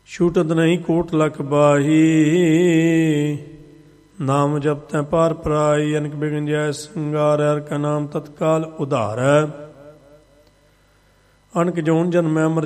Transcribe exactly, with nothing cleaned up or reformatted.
ਛੂਟਤ ਨਹੀਂ ਕੋਟ ਲਖ ਬਾਹੀ। ਨਾਮ ਜਪਤੈ ਪਾਰ ਪਰਾਈ। ਅਨਕ ਬਿਗਨ ਜੈ ਸੰਗਾਰੈ। ਹਰਿ ਕਾ ਨਾਮ ਤਤਕਾਲ ਉਧਾਰੈ। ਅਨਕ ਜੋਨ ਜਨਮੈ